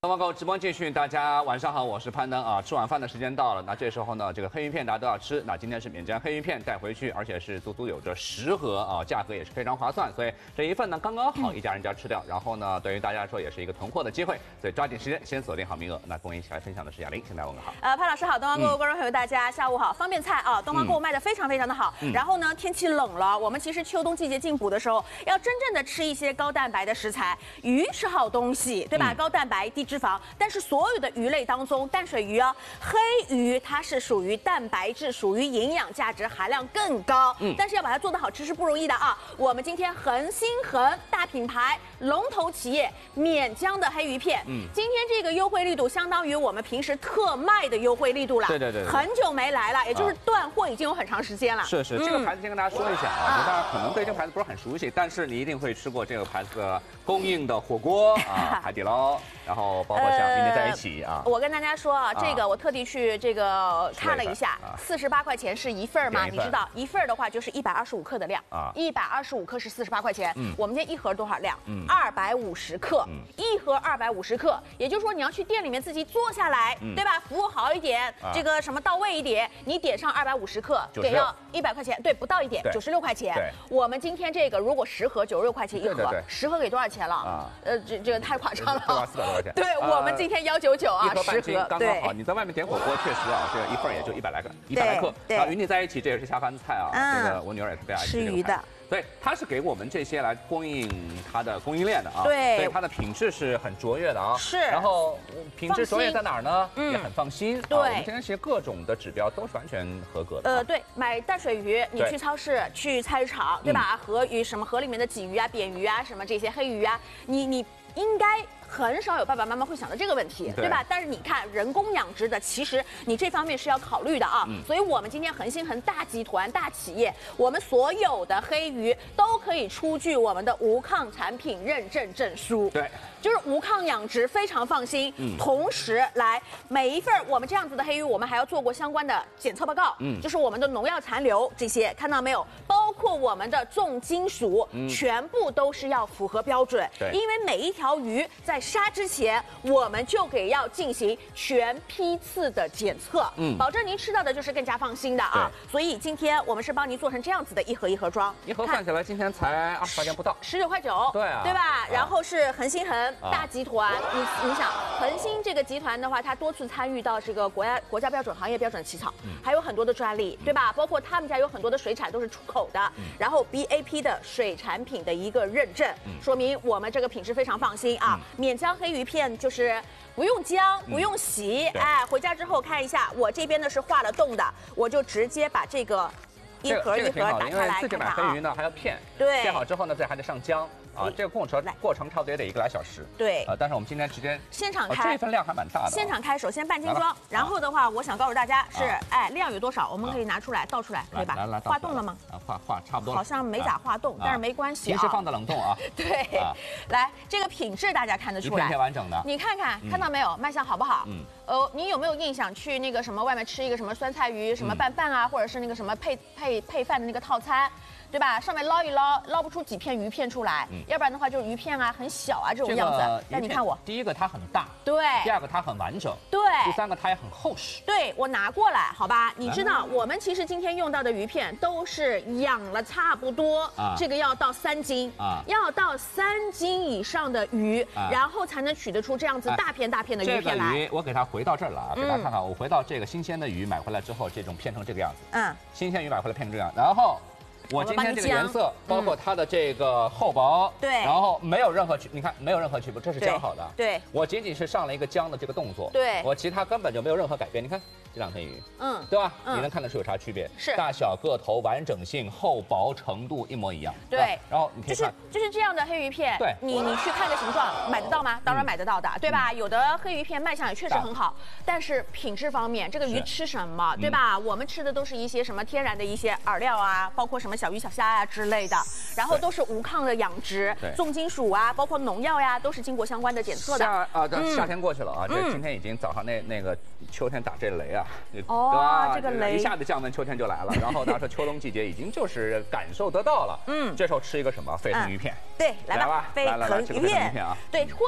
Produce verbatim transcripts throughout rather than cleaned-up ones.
东方购直播继续，大家晚上好，我是攀登啊。吃晚饭的时间到了，那这时候呢，这个黑鱼片大家都要吃。那今天是免浆黑鱼片带回去，而且是足足有着十盒啊，价格也是非常划算，所以这一份呢刚刚好一家人家吃掉。然后呢，对于大家来说也是一个囤货的机会，所以抓紧时间先锁定好名额。那跟我一起来分享的是雅玲，先来问个好。 呃，潘老师好，东方购物观众朋友大家下午好，方便菜啊，东方购物卖的非常非常的好。嗯、然后呢，天气冷了，我们其实秋冬季节进补的时候，要真正的吃一些高蛋白的食材，鱼是好东西，对吧？嗯、高蛋白低脂肪，但是所有的鱼类当中，淡水鱼啊，黑鱼它是属于蛋白质，属于营养价值含量更高。嗯，但是要把它做得好吃是不容易的啊。我们今天恒星恒大品牌龙头企业免浆的黑鱼片，嗯，今天这个优惠力度相当于我们平时特卖的优惠力度了。 对对 对, 对， 很久没来了，也就是断货已经有很长时间了。 是是，这个牌子先跟大家说一下啊，大家可能对这个牌子不是很熟悉，但是你一定会吃过这个牌子的供应的火锅啊，海底捞，然后包括像与你在一起啊。 我跟大家说啊，这个我特地去这个看了一下，四十八块钱是一份吗？你知道一份的话就是一百二十五克的量啊，一百二十五克是四十八块钱。嗯，我们今天一盒多少量？嗯，二百五十克，一盒二百五十克，也就是说你要去店里面自己做下来，对吧？服务好一点，这个什么到位一点，你点上二百五十克，给要一百块钱，对，不到一点，九十六块钱。我们今天这个如果十盒九十六块钱一盒，十盒给多少钱了？啊，呃，这这个太夸张了， 四百多块钱。 对，我们今天幺九九啊， 十盒刚刚好。你在外面点火锅，确实啊，这个一份也就一百来个，一百来克。然后与你在一起，这也是下饭菜啊。这个我女儿也特别爱吃鱼的。所以它是给我们这些来供应它的供应链的啊， 对， 所以它的品质是很卓越的啊， 是。 然后品质卓越在哪儿呢？ 嗯， 也很放心。 对， 我们今天其实各种的指标都是完全合格的。 呃，对，买淡水鱼，你去超市、去菜市场，对吧？河鱼什么河里面的鲫鱼啊、扁鱼啊，什么这些黑鱼啊，你你应该。很少有爸爸妈妈会想到这个问题， 对, 对吧？但是你看人工养殖的，其实你这方面是要考虑的啊。嗯、所以我们今天恒星恒大集团大企业，我们所有的黑鱼都可以出具我们的无抗产品认证证书。 对， 就是无抗养殖，非常放心。嗯，同时来每一份我们这样子的黑鱼，我们还要做过相关的检测报告。嗯，就是我们的农药残留这些，看到没有？包括我们的重金属，嗯、全部都是要符合标准。 对， 因为每一条鱼在杀之前，我们就给要进行全批次的检测，嗯，保证您吃到的就是更加放心的啊。所以今天我们是帮您做成这样子的一盒一盒装， 一盒算起来今天才二十块钱不到， 十九块九， 对啊， 对吧？然后是恒星恒大集团，你你想恒星这个集团的话，它多次参与到这个国家国家标准行业标准起草，还有很多的专利，对吧？包括他们家有很多的水产都是出口的，然后 B A P 的水产品的一个认证，说明我们这个品质非常放心啊。免浆黑鱼片就是不用姜，不用洗，嗯、哎，回家之后看一下，我这边呢是化了冻的，我就直接把这个一盒一盒打开来看看啊。 自己买黑鱼呢还要片， 对， 片好之后呢再还得上姜。啊，这个过程过程差不多也得一个来小时。 对， 呃，但是我们今天直接现场开， 哦、这份量还蛮大的、哦。 现场开，首先半斤装，然后的话，我想告诉大家是，啊、哎，量有多少，我们可以拿出来倒出来，可以吧？ 来来， 化冻了吗？ 啊，化化差不多。 好像没咋化冻，但是没关系啊。 平时放的冷冻啊。 对，来，这个品质大家看得出来， 一片片完整的。 你看看，看到没有？卖相好不好？嗯。呃，你有没有印象去那个什么外面吃一个什么酸菜鱼什么拌饭啊，或者是那个什么配配配饭的那个套餐？对吧？上面捞一捞，捞不出几片鱼片出来，嗯、要不然的话就是鱼片啊很小啊这种样子。但你看我， 第一个它很大， 对； 第二个它很完整， 对； 第三个它也很厚实。 对，我拿过来，好吧？你知道，我们其实今天用到的鱼片都是养了差不多，啊、这个要到三斤，啊、要到三斤以上的鱼，啊、然后才能取得出这样子大片大片的鱼片来。 这个鱼我给它回到这儿了啊，给大家看看，我回到这个新鲜的鱼买回来之后，这种片成这个样子，嗯，新鲜鱼买回来片成这样，然后。我今天这个颜色，包括它的这个厚薄， 对， 然后没有任何区，你看没有任何区别，这是浆好的。 对， 我仅仅是上了一个浆的这个动作， 对， 我其他根本就没有任何改变。你看这两片鱼，嗯，对吧？你能看得出有啥区别？ 是大小、个头、完整性、厚薄程度一模一样。 对， 然后你可以看， 就是就是这样的黑鱼片， 对， 你你去看个形状，买得到吗？当然买得到的，对吧？有的黑鱼片卖相也确实很好，但是品质方面，这个鱼吃什么，对吧？我们吃的都是一些什么天然的一些饵料啊，包括什么小鱼小虾啊。之类的，然后都是无抗的养殖，重金属啊，包括农药呀，都是经过相关的检测的。 夏啊，这夏天过去了啊，这今天已经早上那那个秋天打这雷啊， 哦，这个雷一下子降温，秋天就来了。然后到时候秋冬季节已经就是感受得到了。嗯，这时候吃一个什么沸腾鱼片？ 对，来吧，沸腾鱼片啊，对，或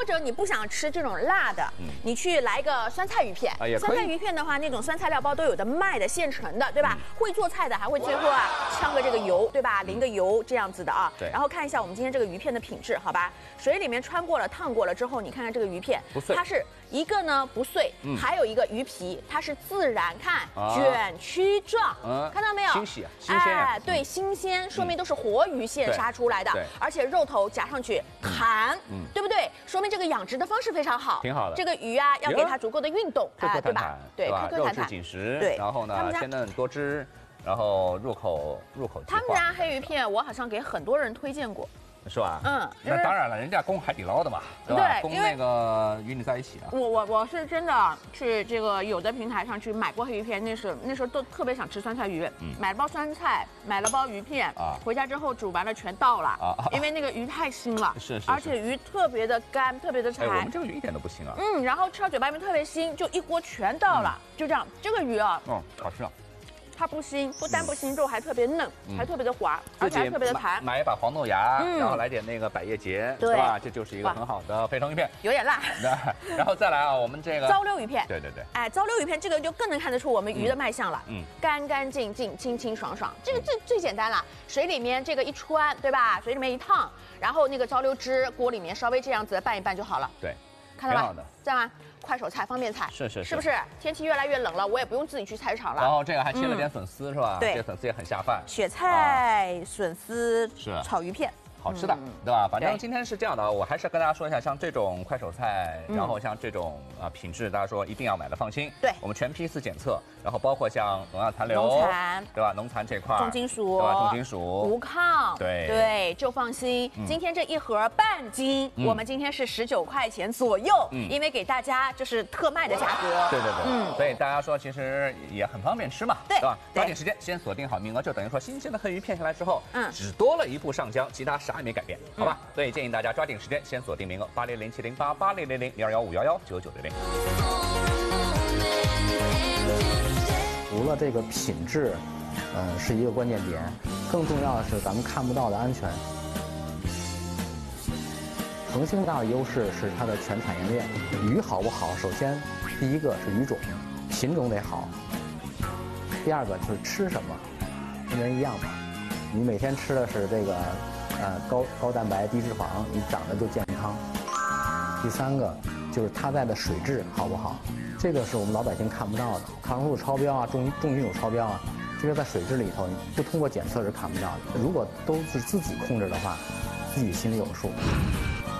者你不想吃这种辣的，嗯、你去来一个酸菜鱼片。 啊，也可以。 酸菜鱼片的话，那种酸菜料包都有的卖的，现成的，对吧？嗯、会做菜的还会最后啊呛个这个油，对吧？淋个油这样子的啊。 对。 然后看一下我们今天这个鱼片的品质，好吧？水里面穿过了、烫过了之后，你看看这个鱼片， 不碎， 它是一个呢不碎，嗯、还有一个鱼皮，它是自然看、啊、卷曲状，嗯、看到没有？ 清洗，新鲜、啊。 哎，对，新鲜，说明都是活鱼现杀出来的， 对， 而且肉头夹上去弹，嗯，对不对？说明这个养殖的方式非常好， 挺好的。 这个鱼啊，要给它足够的运动， 哎， 对吧？对， 颗颗弹弹，肉质紧实， 对。 然后呢，鲜嫩多汁，然后入口入口即化。 他们家黑鱼片，我好像给很多人推荐过。 是吧？ 嗯， 那当然了，人家供海底捞的嘛，对吧？供那个与你在一起啊。 我我我是真的去这个有的平台上去买过黑鱼片，那时那时候都特别想吃酸菜鱼，嗯、买了包酸菜，买了包鱼片，啊，回家之后煮完了全倒了，啊，因为那个鱼太腥了， 是是， 而且鱼特别的干，特别的柴。 哎，我们这个鱼一点都不腥啊。 嗯，然后吃到嘴巴里面特别腥，就一锅全倒了，嗯、就这样。这个鱼啊， 嗯，好吃啊。 它不腥，不但不腥，肉还特别嫩，嗯、还特别的滑，而且还特别的弹。 买一把黄豆芽，嗯、然后来点那个百叶结，对吧？这就是一个很好的肥肠鱼片。 有点辣。 然后再来啊，我们这个糟溜鱼片。 对对对。 哎，糟溜鱼片这个就更能看得出我们鱼的卖相了。嗯。干干净净、清清爽爽，这个最最简单了。水里面这个一穿，对吧？水里面一烫，然后那个糟溜汁锅里面稍微这样子拌一拌就好了。 对。 看到吧？在吗？快手菜、方便菜， 是是是， 是不是？天气越来越冷了，我也不用自己去菜场了。 然后这个还切了点笋丝，是吧？ 对， 这笋丝也很下饭。 雪菜、笋丝是炒鱼片。 好吃的，嗯、对吧？反正今天是这样的，我还是跟大家说一下，像这种快手菜，嗯、然后像这种啊品质，大家说一定要买的放心。 对， 我们全批次检测，然后包括像农药残留、 农残， 对吧？农残这块， 重金属， 对吧？重金属， 无抗， 对对，就放心。嗯、今天这一盒半斤，嗯、我们今天是十九块钱左右，嗯、因为给大家就是特卖的价格。 对对对，嗯，所以大家说其实也很方便吃嘛， 对吧？抓紧时间先锁定好名额，就等于说新鲜的黑鱼片下来之后，嗯，只多了一步上浆，其他啥也没改变，好吧？所以建议大家抓紧时间，先锁定名额，八零零七零八八零零零零二幺五幺幺九九零零。 除了这个品质，嗯，是一个关键点，更重要的是咱们看不到的安全。恒星大的优势是它的全产业链，鱼好不好，首先第一个是鱼种，品种得好，第二个就是吃什么，跟人一样嘛，你每天吃的是这个。呃，高高蛋白低脂肪，你长得就健康。第三个就是它在的水质好不好，这个是我们老百姓看不到的，抗生素超标啊，重重金属超标啊，这个在水质里头，你不通过检测是看不到的。如果都是自己控制的话，自己心里有数。